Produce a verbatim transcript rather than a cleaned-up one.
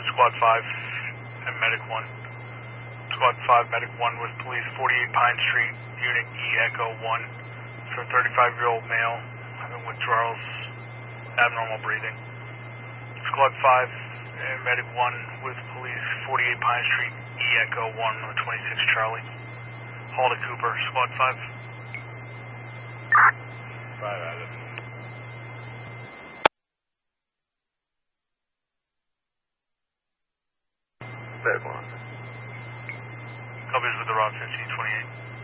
Squad five and Medic one. Squad five, Medic one with police, forty-eight Pine Street, Unit E Echo one, for a thirty-five-year-old male having withdrawals, abnormal breathing. Squad five and Medic one with police, forty-eight Pine Street, E Echo one on twenty-six Charlie. Hall to Cooper, Squad five. five out of Medic one. Copies with the Route fifteen twenty-eight.